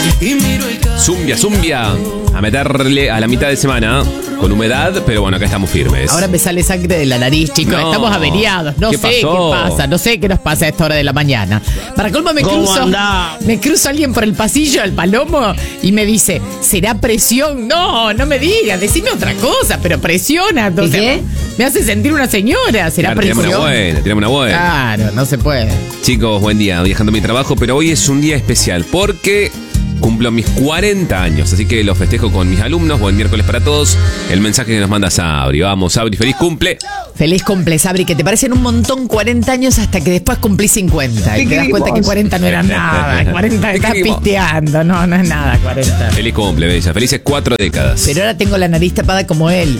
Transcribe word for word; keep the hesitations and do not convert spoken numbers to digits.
Zumbia, zumbia. A meterle a la mitad de semana con humedad, pero bueno, acá estamos firmes. Ahora me sale sangre de la nariz, chicos. No. Estamos averiados. No ¿Qué sé pasó? qué pasa. No sé qué nos pasa a esta hora de la mañana. Para colmo me ¿Cómo cruzo. andá? Me cruzo a alguien por el pasillo al Palomo y me dice, ¿será presión? No, no me digas, decime otra cosa, pero presiona. Entonces, qué? me hace sentir una señora. ¿Será Claro, tirame una presión? buena, tirame una buena. Claro, no se puede. Chicos, buen día, viajando a mi trabajo, pero hoy es un día especial porque cumplo mis cuarenta años, así que lo festejo con mis alumnos. Buen miércoles para todos. El mensaje que nos manda Sabri. Vamos, Sabri, feliz cumple. Feliz cumple, Sabri, que te parecen un montón cuarenta años hasta que después cumplís cincuenta. Y te das cuenta que cuarenta no era nada. cuarenta estás pisteando. No, no es nada, cuarenta. Feliz cumple, bella. Felices cuatro décadas. Pero ahora tengo la nariz tapada como él.